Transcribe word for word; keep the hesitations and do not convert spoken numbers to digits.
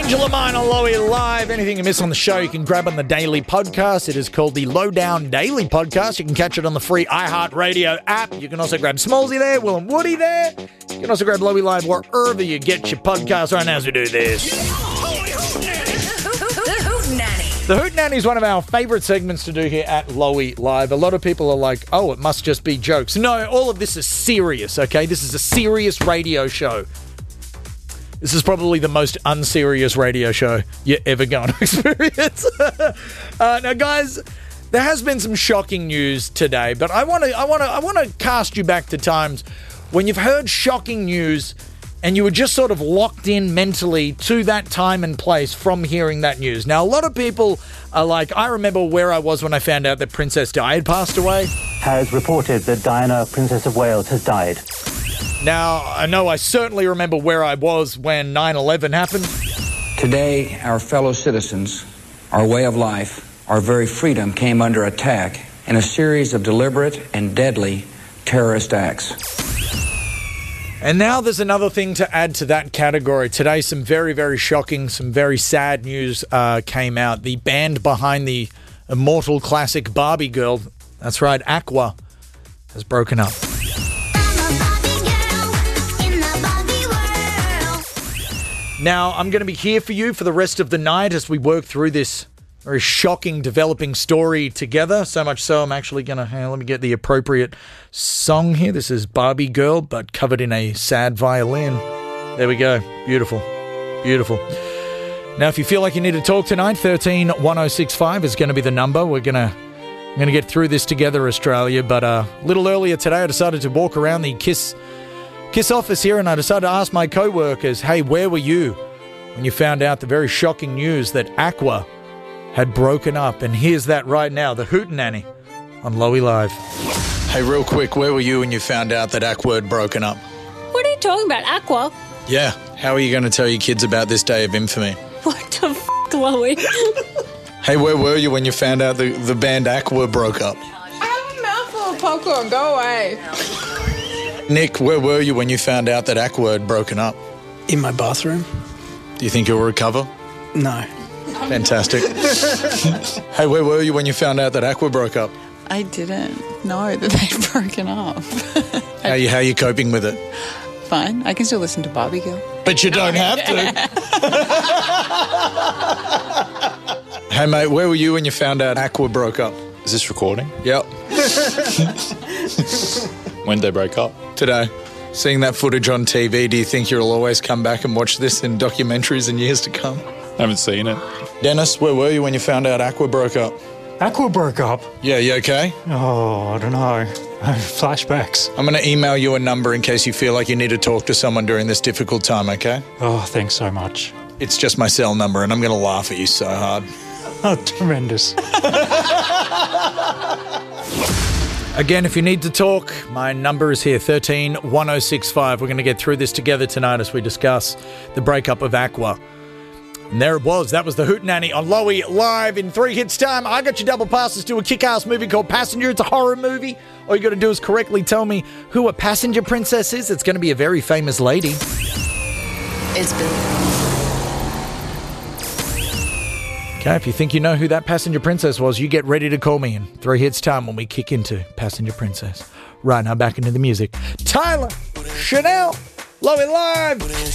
Angela Mine on Lowy Live. Anything you miss on the show, you can grab on the daily podcast. It is called the Lowdown Daily Podcast. You can catch it on the free iHeartRadio app. You can also grab Smallsy there, Will and Woody there. You can also grab Lowy Live wherever you get your podcasts right now as we do this. The Hoot Nanny is one of our favourite segments to do here at Lowy Live. A lot of people are like, oh, it must just be jokes. No, all of this is serious, okay? This is a serious radio show. This is probably the most unserious radio show you're ever going to experience. uh, now, guys, there has been some shocking news today, but I want to, I want to, I want to cast you back to times when you've heard shocking news and you were just sort of locked in mentally to that time and place from hearing that news. Now, a lot of people are like, I remember where I was when I found out that Princess Di had passed away. Has reported that Diana, Princess of Wales, has died. Now, I know I certainly remember where I was when nine eleven happened. Today, our fellow citizens, our way of life, our very freedom came under attack in a series of deliberate and deadly terrorist acts. And now there's another thing to add to that category. Today, some very, very shocking, some very sad news uh, came out. The band behind the immortal classic Barbie Girl, that's right, Aqua, has broken up. Now, I'm going to be here for you for the rest of the night as we work through this very shocking, developing story together. So much so, I'm actually going to, hang on, let me get the appropriate song here. This is Barbie Girl, but covered in a sad violin. There we go. Beautiful. Beautiful. Now, if you feel like you need to talk tonight, thirteen one oh six five is going to be the number. We're going to I'm going to get through this together, Australia. But uh, a little earlier today, I decided to walk around the Kiss Kiss office here, and I decided to ask my co-workers, hey, where were you when you found out the very shocking news that Aqua had broken up? And here's that right now, the Hootenanny on Lowy Live. Hey, real quick, where were you when you found out that Aqua had broken up? What are you talking about, Aqua? Yeah, how are you going to tell your kids about this day of infamy? What the f***, Lowy? Hey, where were you when you found out the, the band Aqua broke up? I have a mouthful of popcorn, go away. Nick, where were you when you found out that Aqua had broken up? In my bathroom. Do you think you'll recover? No. Fantastic. Hey, where were you when you found out that Aqua broke up? I didn't know that they'd broken up. How are you, how are you coping with it? Fine. I can still listen to Barbie Girl. But you don't have to. Hey, mate, where were you when you found out Aqua broke up? Is this recording? Yep. When did they break up? Today. Seeing that footage on T V, do you think you'll always come back and watch this in documentaries in years to come? I haven't seen it. Dennis, where were you when you found out Aqua broke up? Aqua broke up? Yeah, you okay? Oh, I don't know. Flashbacks. I'm going to email you a number in case you feel like you need to talk to someone during this difficult time, okay? Oh, thanks so much. It's just my cell number, and I'm going to laugh at you so hard. Oh, tremendous. Again, if you need to talk, my number is here, thirteen one oh six five. We're going to get through this together tonight as we discuss the breakup of Aqua. And there it was. That was the Hootenanny on Lowy Live in three hits time. I got you double passes to a kick-ass movie called Passenger. It's a horror movie. All you got to do is correctly tell me who a passenger princess is. It's going to be a very famous lady. It's Billy. Okay, if you think you know who that passenger princess was, you get ready to call me in three hits time when we kick into Passenger Princess. Right now, back into the music. Tyler, Chanel, Lowy Live.